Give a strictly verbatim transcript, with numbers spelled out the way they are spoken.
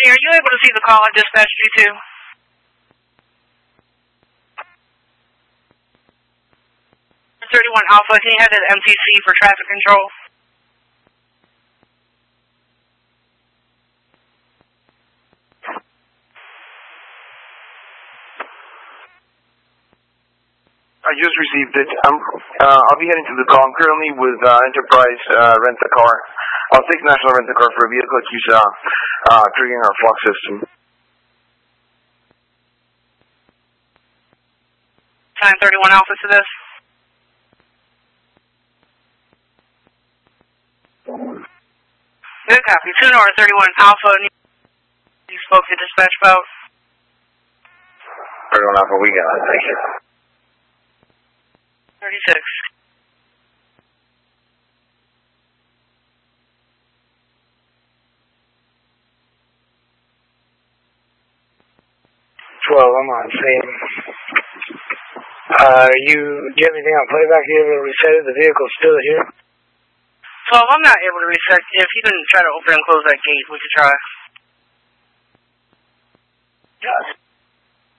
Brittany, are you able to see the call I dispatched you to? thirty-one Alpha, can you head to the M T C for traffic control? I just received it. I'm, uh, I'll be heading to the call. I'm currently with uh, Enterprise uh, Rent-A-Car. I'll take National Rent-A-Car for a vehicle that keeps uh, uh, triggering our flux system. Time thirty-one Alpha to this. Good copy. two North thirty-one Alpha. You spoke to dispatch about? thirty-one Alpha, we got it. Thank you. thirty-six. twelve, I'm on scene. Uh, you, do you have anything on playback? You able to reset it? The vehicle's still here? twelve, I'm not able to reset. If you can try to open and close that gate, we could try. Yes.